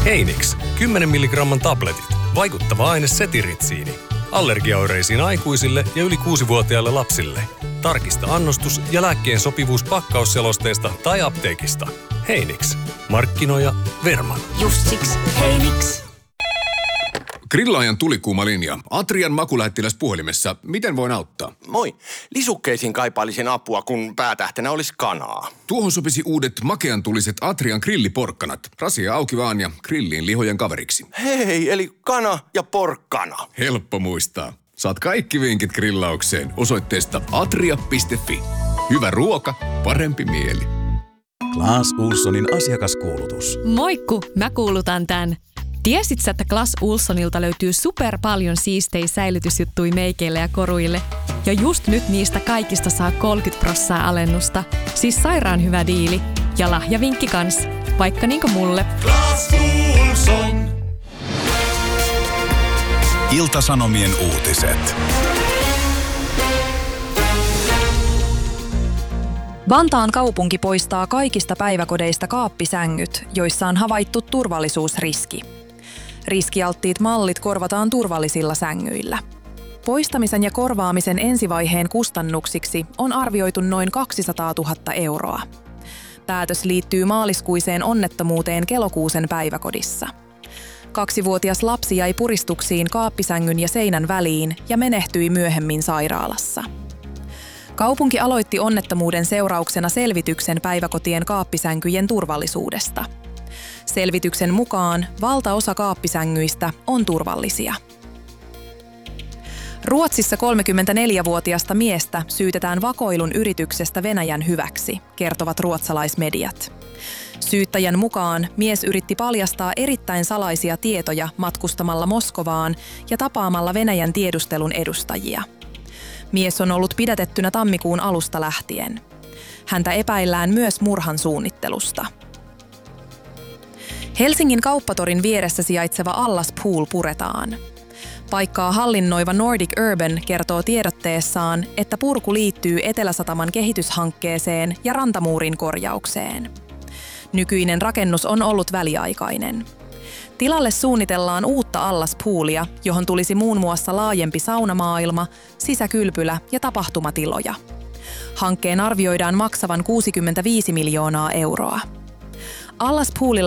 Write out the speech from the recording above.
Heinix, 10 milligramman tabletit. Vaikuttava aine setiritsiini. Allergiaoireisiin aikuisille ja yli 6-vuotiaille lapsille. Tarkista annostus ja lääkkeen sopivuus pakkausselosteesta tai apteekista. Heinix. Markkinoija Verman. Just siksi Heinix. Grillaajan tulikuuma linja. Atrian makulähettiläs puhelimessa. Miten voin auttaa? Moi. Lisukkeisiin kaipailisin apua, kun päätähtenä olisi kanaa. Tuohon sopisi uudet makeantuliset Atrian grilliporkkanat. Rasia auki vaan ja grilliin lihojen kaveriksi. Hei, eli kana ja porkkana. Helppo muistaa. Saat kaikki vinkit grillaukseen osoitteesta atria.fi. Hyvä ruoka, parempi mieli. Clas Ohlsonin asiakaskuulutus. Moikku, mä kuulutan tän. Tiesit sä, että Clas Ohlsonilta löytyy super paljon siistejä säilytysjuttuja meikeille ja koruille? Ja just nyt niistä kaikista saa 30% alennusta. Siis sairaan hyvä diili. Ja lahjavinkki kans. Vaikka niinku mulle. Clas Ohlson. Ilta-Sanomien uutiset. Vantaan kaupunki poistaa kaikista päiväkodeista kaappisängyt, joissa on havaittu turvallisuusriski. Riskialttiit mallit korvataan turvallisilla sängyillä. Poistamisen ja korvaamisen ensivaiheen kustannuksiksi on arvioitu noin 200 000 euroa. Päätös liittyy maaliskuiseen onnettomuuteen Kelokuusen päiväkodissa. 2-vuotias lapsi jäi puristuksiin kaappisängyn ja seinän väliin ja menehtyi myöhemmin sairaalassa. Kaupunki aloitti onnettomuuden seurauksena selvityksen päiväkotien kaappisänkyjen turvallisuudesta. Selvityksen mukaan valtaosa kaappisängyistä on turvallisia. Ruotsissa 34-vuotiasta miestä syytetään vakoilun yrityksestä Venäjän hyväksi, kertovat ruotsalaismediat. Syyttäjän mukaan mies yritti paljastaa erittäin salaisia tietoja matkustamalla Moskovaan ja tapaamalla Venäjän tiedustelun edustajia. Mies on ollut pidätettynä tammikuun alusta lähtien. Häntä epäillään myös murhan suunnittelusta. Helsingin kauppatorin vieressä sijaitseva Allas Pool puretaan. Paikkaa hallinnoiva Nordic Urban kertoo tiedotteessaan, että purku liittyy Eteläsataman kehityshankkeeseen ja rantamuurin korjaukseen. Nykyinen rakennus on ollut väliaikainen. Tilalle suunnitellaan uutta Allas-poolia, johon tulisi muun muassa laajempi saunamaailma, sisäkylpylä ja tapahtumatiloja. Hankkeen arvioidaan maksavan 65 miljoonaa euroa. Allas-poolilla